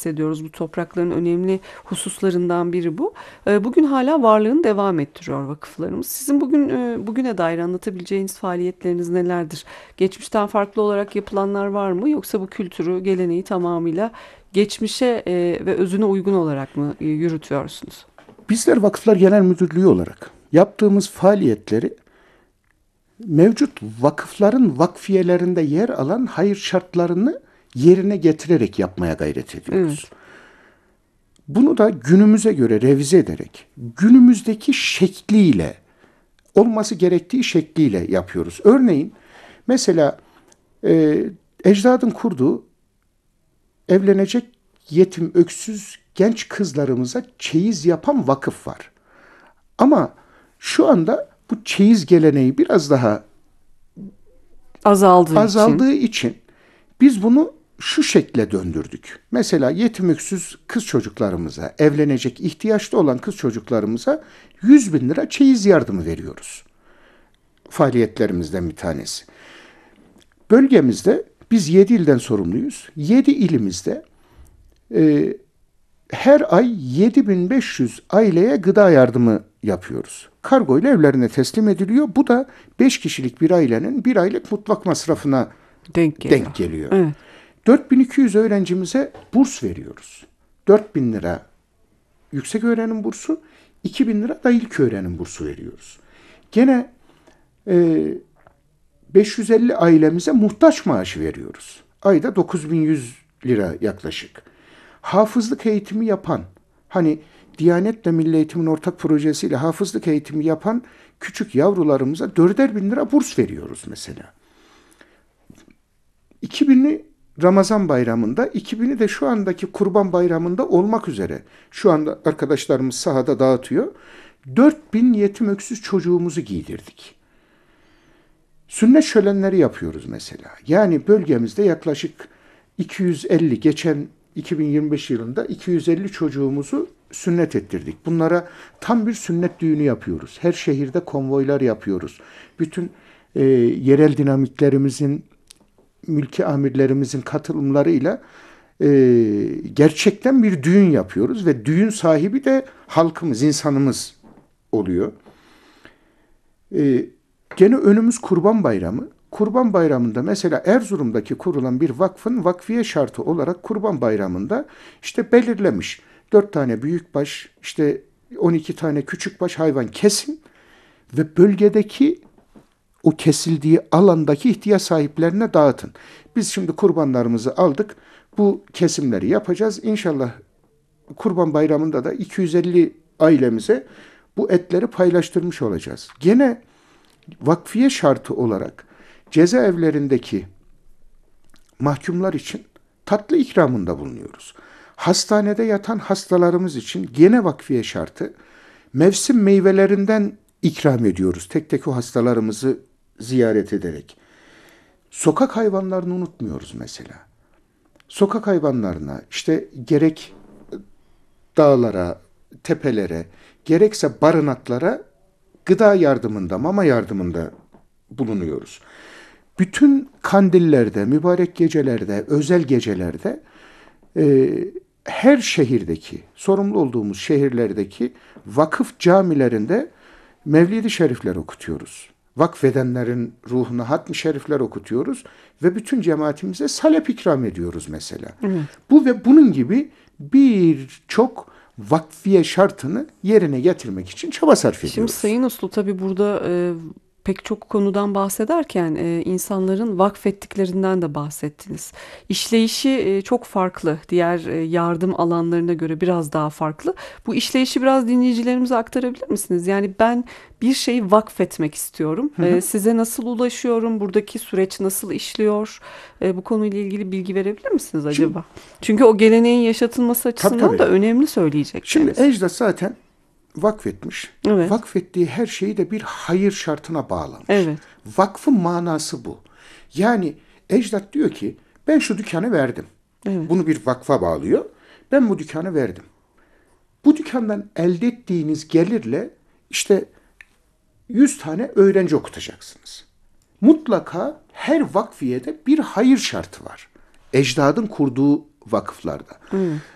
bahsediyoruz. Bu toprakların önemli hususlarından biri bu. Bugün hala varlığını devam ettiriyor vakıflarımız. Sizin bugüne dair anlatabileceğiniz faaliyetleriniz nelerdir? Geçmişten farklı olarak yapılanlar var mı? Yoksa bu kültürü, geleneği tamamıyla geçmişe ve özüne uygun olarak mı yürütüyorsunuz? Bizler Vakıflar Genel Müdürlüğü olarak yaptığımız faaliyetleri mevcut vakıfların vakfiyelerinde yer alan hayır şartlarını yerine getirerek yapmaya gayret ediyoruz. Evet. Bunu da günümüze göre revize ederek, günümüzdeki şekliyle, olması gerektiği şekliyle yapıyoruz. Örneğin, mesela ecdadın kurduğu evlenecek yetim, öksüz genç kızlarımıza çeyiz yapan vakıf var. Ama şu anda bu çeyiz geleneği biraz daha azaldığı için biz bunu şu şekle döndürdük. Mesela yetim öksüz kız çocuklarımıza, evlenecek ihtiyaçta olan kız çocuklarımıza 100.000 lira çeyiz yardımı veriyoruz. Faaliyetlerimizden bir tanesi. Bölgemizde biz 7 ilden sorumluyuz. 7 ilimizde her ay 7.500 aileye gıda yardımı yapıyoruz. Kargo ile evlerine teslim ediliyor. Bu da 5 kişilik bir ailenin bir aylık mutfak masrafına denk geliyor. Evet. 4.200 öğrencimize burs veriyoruz. 4.000 lira yüksek öğrenim bursu, 2.000 lira da ilk öğrenim bursu veriyoruz. Gene 550 ailemize muhtaç maaşı veriyoruz. Ayda 9.100 lira yaklaşık. Hafızlık eğitimi yapan, hani Diyanet'le Milli Eğitim'in ortak projesiyle hafızlık eğitimi yapan küçük yavrularımıza 4.000 lira burs veriyoruz mesela. 2.000'i Ramazan bayramında, 2.000'i de şu andaki Kurban bayramında olmak üzere. Şu anda arkadaşlarımız sahada dağıtıyor. 4.000 yetim öksüz çocuğumuzu giydirdik. Sünnet şölenleri yapıyoruz mesela. Yani bölgemizde yaklaşık 250, geçen 2025 yılında 250 çocuğumuzu sünnet ettirdik. Bunlara tam bir sünnet düğünü yapıyoruz. Her şehirde konvoylar yapıyoruz. Bütün yerel dinamiklerimizin, mülki amirlerimizin katılımlarıyla gerçekten bir düğün yapıyoruz ve düğün sahibi de halkımız, insanımız oluyor. Gene önümüz Kurban Bayramı. Kurban Bayramı'nda mesela Erzurum'daki kurulan bir vakfın vakfiye şartı olarak Kurban Bayramı'nda işte belirlemiş. 4 tane büyükbaş, işte 12 tane küçükbaş hayvan kesin ve bölgedeki o kesildiği alandaki ihtiyaç sahiplerine dağıtın. Biz şimdi kurbanlarımızı aldık. Bu kesimleri yapacağız. İnşallah Kurban Bayramı'nda da 250 ailemize bu etleri paylaştırmış olacağız. Gene vakfiye şartı olarak cezaevlerindeki mahkumlar için tatlı ikramında bulunuyoruz. Hastanede yatan hastalarımız için gene vakfiye şartı mevsim meyvelerinden ikram ediyoruz. Tek tek o hastalarımızı ziyaret ederek. Sokak hayvanlarını unutmuyoruz mesela. Sokak hayvanlarına işte gerek dağlara, tepelere, gerekse barınaklara gıda yardımında, mama yardımında bulunuyoruz. Bütün kandillerde, mübarek gecelerde, özel gecelerde her şehirdeki, sorumlu olduğumuz şehirlerdeki vakıf camilerinde Mevlid-i Şerifler okutuyoruz. Vakfedenlerin ruhuna hatmi şerifler okutuyoruz ve bütün cemaatimize salep ikram ediyoruz mesela. Evet. Bu ve bunun gibi birçok vakfiye şartını yerine getirmek için çaba sarf ediyoruz. Şimdi Sayın Uslu, tabii burada pek çok konudan bahsederken insanların vakfettiklerinden de bahsettiniz. İşleyişi çok farklı. Diğer yardım alanlarına göre biraz daha farklı. Bu işleyişi biraz dinleyicilerimize aktarabilir misiniz? Yani ben bir şeyi vakfetmek istiyorum. Size nasıl ulaşıyorum? Buradaki süreç nasıl işliyor? Bu konuyla ilgili bilgi verebilir misiniz acaba? Çünkü o geleneğin yaşatılması açısından da önemli söyleyecekleriniz. Şimdi ecdat zaten vakfetmiş. Evet. Vakfettiği her şeyi de bir hayır şartına bağlamış. Evet. Vakfın manası bu. Yani ecdat diyor ki ben şu dükkanı verdim. Evet. Bunu bir vakfa bağlıyor. Ben bu dükkanı verdim. Bu dükkandan elde ettiğiniz gelirle işte 100 tane öğrenci okutacaksınız. Mutlaka her vakfiyede bir hayır şartı var. Ecdadın kurduğu vakıflarda.